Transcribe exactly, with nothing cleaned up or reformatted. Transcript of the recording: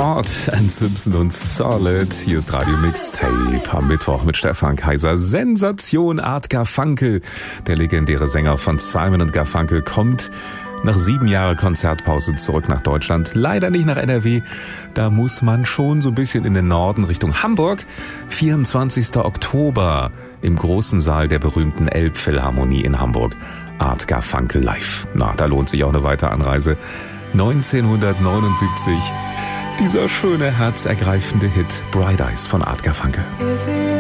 Ford and Simpson und Solid. Hier ist Radio Mixtape am Mittwoch mit Stefan Kaiser. Sensation Art Garfunkel. Der legendäre Sänger von Simon und Garfunkel kommt nach sieben Jahren Konzertpause zurück nach Deutschland. Leider nicht nach N R W. Da muss man schon so ein bisschen in den Norden Richtung Hamburg. vierundzwanzigster Oktober im großen Saal der berühmten Elbphilharmonie in Hamburg. Art Garfunkel live. Na, da lohnt sich auch eine weitere Anreise. neunzehnhundertneunundsiebzig. Dieser schöne, herzergreifende Hit Bright Eyes von Art Garfunkel.